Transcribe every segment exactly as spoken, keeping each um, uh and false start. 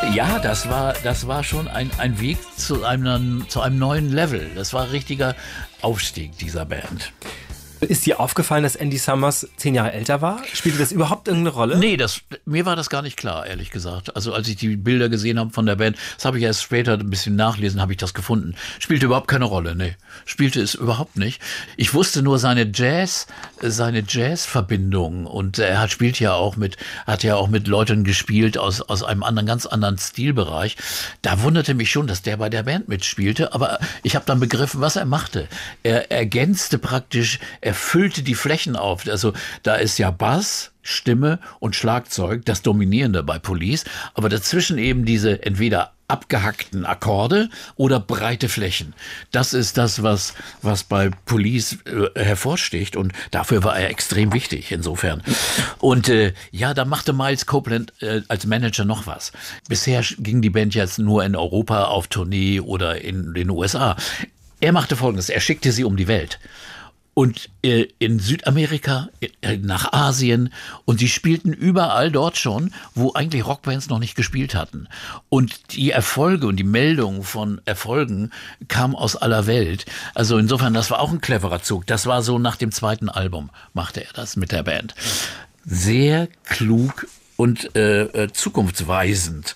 Ja, das war, das war schon ein, ein Weg zu einem, zu einem neuen Level. Das war ein richtiger Aufstieg dieser Band. Ist dir aufgefallen, dass Andy Summers zehn Jahre älter war? Spielte das überhaupt irgendeine Rolle? Nee, das, mir war das gar nicht klar, ehrlich gesagt. Also als ich die Bilder gesehen habe von der Band, das habe ich erst später ein bisschen nachlesen, habe ich das gefunden. Spielte überhaupt keine Rolle, nee. Spielte es überhaupt nicht. Ich wusste nur seine Jazz, seine Jazz-Verbindung. Und er hat spielt ja auch mit, hat ja auch mit Leuten gespielt aus, aus einem anderen, ganz anderen Stilbereich. Da wunderte mich schon, dass der bei der Band mitspielte. Aber ich habe dann begriffen, was er machte. Er ergänzte praktisch, er füllte die Flächen auf. Also da ist ja Bass, Stimme und Schlagzeug, das Dominierende bei Police, aber dazwischen eben diese entweder abgehackten Akkorde oder breite Flächen. Das ist das, was, was bei Police äh, hervorsticht, und dafür war er extrem wichtig insofern. Und äh, ja, da machte Miles Copeland äh, als Manager noch was. Bisher ging die Band jetzt nur in Europa auf Tournee oder in den U S A. Er machte Folgendes, er schickte sie um die Welt. Und äh, in Südamerika, äh, nach Asien, und sie spielten überall dort schon, wo eigentlich Rockbands noch nicht gespielt hatten. Und die Erfolge und die Meldungen von Erfolgen kamen aus aller Welt. Also insofern, das war auch ein cleverer Zug. Das war so nach dem zweiten Album, machte er das mit der Band. Sehr klug und äh, zukunftsweisend.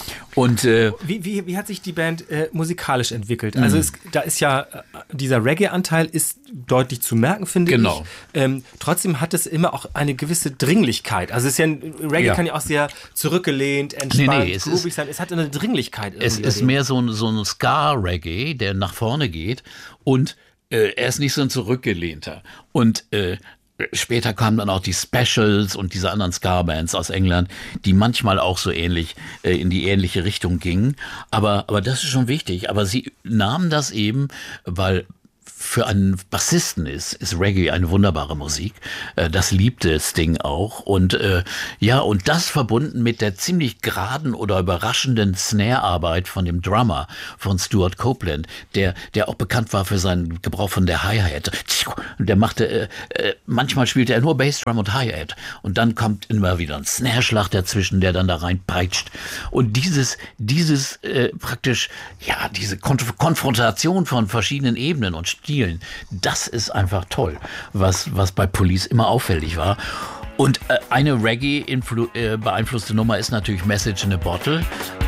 Und äh, wie, wie, wie hat sich die Band äh, musikalisch entwickelt? Also es, da ist ja, äh, dieser Reggae-Anteil ist deutlich zu merken, finde genau. ich. Ähm, trotzdem hat es immer auch eine gewisse Dringlichkeit. Also es ist ja, Reggae ja. kann ja auch sehr zurückgelehnt, entspannt, nee, nee, es groovig ist, sein. Es hat eine Dringlichkeit. Es ist mehr so ein, so ein Ska-Reggae, der nach vorne geht, und äh, er ist nicht so ein zurückgelehnter. Und äh, später kamen dann auch die Specials und diese anderen Ska-Bands aus England, die manchmal auch so ähnlich äh, in die ähnliche Richtung gingen. Aber, aber das ist schon wichtig. Aber sie nahmen das eben, weil für einen Bassisten ist, ist Reggae eine wunderbare Musik. Äh, das liebte Sting auch. Und äh, ja, und das verbunden mit der ziemlich geraden oder überraschenden Snare-Arbeit von dem Drummer von Stuart Copeland, der, der auch bekannt war für seinen Gebrauch von der Hi-Hat. Der machte, äh, äh, manchmal spielte er nur Bassdrum und Hi-Hat. Und dann kommt immer wieder ein Snare-Schlag dazwischen, der dann da reinpeitscht. Und dieses, dieses äh, praktisch, ja, diese Konf- Konfrontation von verschiedenen Ebenen und Stilen, das ist einfach toll, was, was bei Police immer auffällig war. Und äh, eine Reggae-beeinflusste Nummer ist natürlich Message in a Bottle.